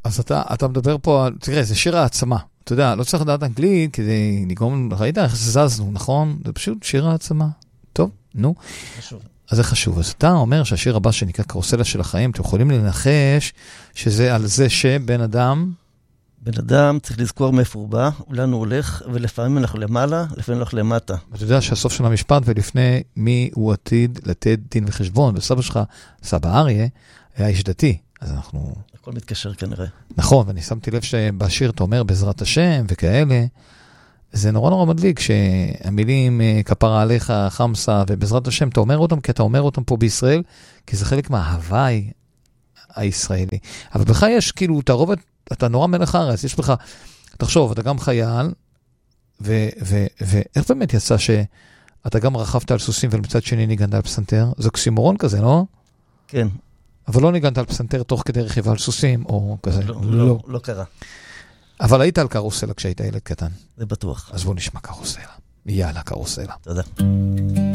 אז אתה מדבר פה, תראה, זה שיר העצמה. אתה יודע, לא צריך לדעת אנגלית כדי לגרום, ראית איך זזנו, נכון? זה פשוט שיר העצמה. טוב, נו. חשוב. אז זה חשוב. אז אתה אומר שהשיר הבא שנקרא קרוסלה של החיים, אתם יכולים לנחש שזה על זה שבן אדם... בן אדם צריך לזכור מאיפה הוא בא, אולי הוא הולך, ולפעמים אנחנו למעלה, לפעמים אנחנו למטה. אתה יודע שהסוף של המשפט, ולפני מי הוא עתיד לתת דין וחשבון, וסבא שלך, סבא אריה, היה איש דתי. אז אנחנו... הכל מתקשר כנראה. נכון, ואני שמתי לב שבשיר אתה אומר בעזרת השם וכאלה, זה נורא נורא מדליק שהמילים כפרה עליך, חמסה, ובעזרת השם, אתה אומר אותם כי אתה אומר אותם פה בישראל, כי זה חלק מההוואי הישראלי. אבל בך יש כאילו, אתה נורא מלך הארץ, יש בך, תחשוב, אתה גם חייל, ואיך באמת יצא שאתה גם רכבת על סוסים ולמצד שני ניגנת על פסנתר? זה אוקסימורון כזה, לא? כן. אבל לא ניגנת על פסנתר תוך כדי רכיבה על סוסים, או כזה. לא קרה. אבל היית על קרוסלה כשהיית ילד קטן. זה בטוח. אז בוא נשמע קרוסלה. יאללה, קרוסלה. תודה.